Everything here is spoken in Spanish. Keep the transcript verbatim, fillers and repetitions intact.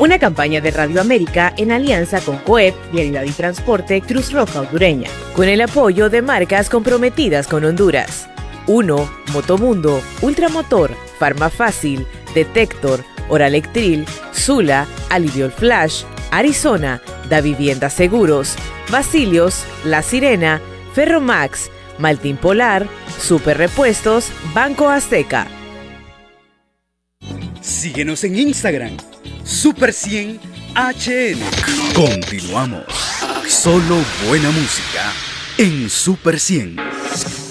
Una campaña de Radio América en alianza con COEP, Vialidad y Transporte Cruz Roja Hondureña, con el apoyo de marcas comprometidas con Honduras. uno. Motomundo, Ultramotor, Farmafácil, Detector, Oralectril, Zula, Aliviol Flash, Arizona, Da Vivienda Seguros, Basilios, La Sirena, Ferromax, Maltín Polar, Super Repuestos, Banco Azteca. Síguenos en Instagram, Super cien H N. Continuamos. Solo buena música en Super cien.